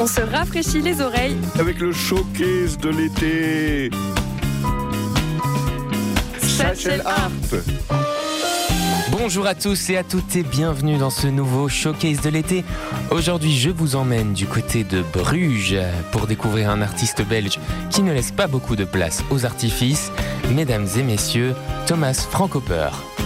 On se rafraîchit les oreilles avec le showcase de l'été. Satchel Art. Bonjour à tous et à toutes et bienvenue dans ce nouveau showcase de l'été. Aujourd'hui, je vous emmène du côté de Bruges pour découvrir un artiste belge qui ne laisse pas beaucoup de place aux artifices. Mesdames et messieurs, Thomas Frankopper.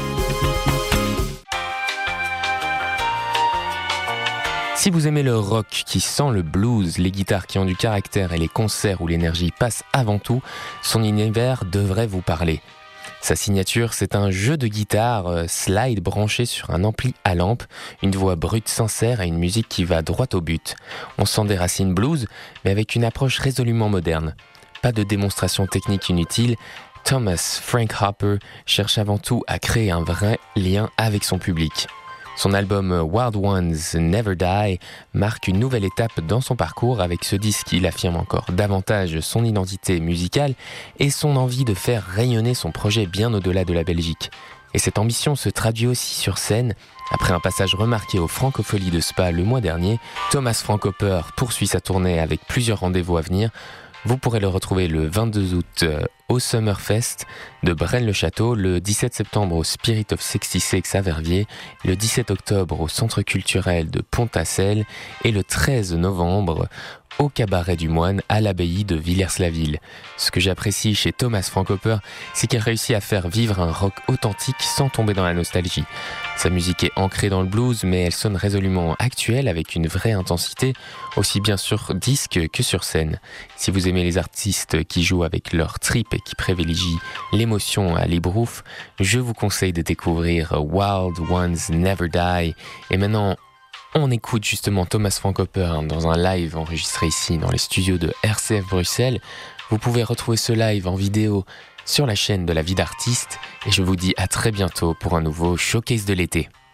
Si vous aimez le rock qui sent le blues, les guitares qui ont du caractère et les concerts où l'énergie passe avant tout, son univers devrait vous parler. Sa signature, c'est un jeu de guitare slide branché sur un ampli à lampe, une voix brute sincère et une musique qui va droit au but. On sent des racines blues, mais avec une approche résolument moderne. Pas de démonstration technique inutile, Thomas Frankopper cherche avant tout à créer un vrai lien avec son public. Son album Wild Ones Never Die marque une nouvelle étape dans son parcours. Avec ce disque, il affirme encore davantage son identité musicale et son envie de faire rayonner son projet bien au-delà de la Belgique. Et cette ambition se traduit aussi sur scène. Après un passage remarqué aux Francopholies de Spa le mois dernier, Thomas Frankopper poursuit sa tournée avec plusieurs rendez-vous à venir. Vous pourrez le retrouver le 22 août au Summerfest de Braine-le-Château, le 17 septembre au Spirit of 66 à Verviers, le 17 octobre au Centre culturel de Pont-à-Celle et le 13 novembre au Cabaret du Moine à l'abbaye de Villers-la-Ville. Ce que j'apprécie chez Thomas Frankopper, c'est qu'il réussit à faire vivre un rock authentique sans tomber dans la nostalgie. Sa musique est ancrée dans le blues, mais elle sonne résolument actuelle avec une vraie intensité, aussi bien sur disque que sur scène. Si vous aimez les artistes qui jouent avec leur trip et qui privilégient l'émotion à l'ébrouf, je vous conseille de découvrir Wild Ones Never Die. Et maintenant, on écoute justement Thomas Frankopper dans un live enregistré ici dans les studios de RCF Bruxelles. Vous pouvez retrouver ce live en vidéo sur la chaîne de La Vie d'Artiste et je vous dis à très bientôt pour un nouveau showcase de l'été.